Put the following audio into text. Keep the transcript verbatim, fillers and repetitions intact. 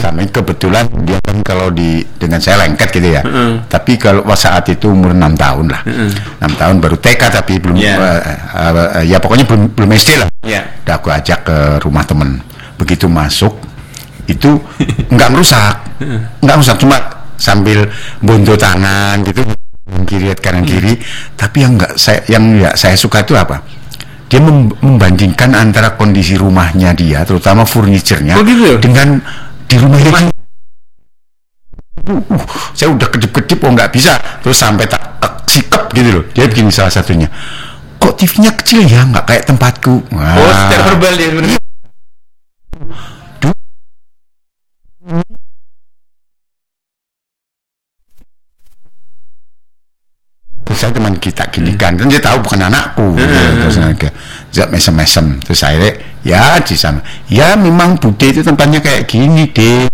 Karena kebetulan dia kan kalau di dengan saya lengket gitu ya. Mm. Tapi kalau saat itu umur enam tahun lah. Mm. enam tahun baru T K tapi belum yeah. uh, uh, uh, ya pokoknya belum belum S D lah. Yeah. Udah aku ajak ke rumah temen. Begitu masuk itu nggak merusak. Nggak merusak cuma sambil bondo tangan gitu kiri kanan kiri. Mm. Tapi yang nggak saya yang ya saya suka itu apa? Dia membandingkan antara kondisi rumahnya dia, terutama furniturnya, oh gitu? Dengan di rumah yang uh, saya udah kedip-kedip, oh nggak bisa, terus sampai tak uh, sikap gitu loh. Dia begini salah satunya, kok T V-nya kecil ya, nggak kayak tempatku. Wah. Oh, secara verbal ya benar. Saya teman kita gini kan, kan dia tahu bukan anakku, hmm. gitu. Terus agak mesem-mesem, terus saya ya di sana, ya memang Bude itu tempatnya kayak gini deh,